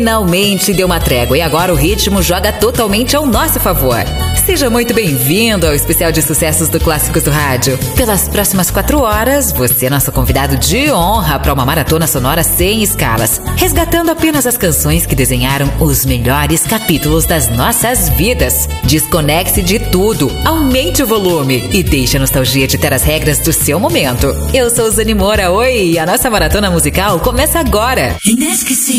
Finalmente deu uma trégua e agora o ritmo joga totalmente ao nosso favor. Seja muito bem-vindo ao especial de sucessos do Clássicos do Rádio. Pelas próximas 4 horas, você é nosso convidado de honra para uma maratona sonora sem escalas, resgatando apenas as canções que desenharam os melhores capítulos das nossas vidas. Desconecte de tudo, aumente o volume e deixe a nostalgia ditar as regras do seu momento. Eu sou Zani Moura, oi, e a nossa maratona musical começa agora. Inesquecível.